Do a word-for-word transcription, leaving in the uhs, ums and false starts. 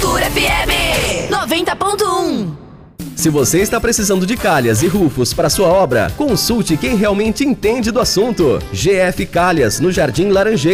Natura F M noventa ponto um. Se você está precisando de calhas e rufos para sua obra, consulte quem realmente entende do assunto. G F Calhas, no Jardim Laranjeira.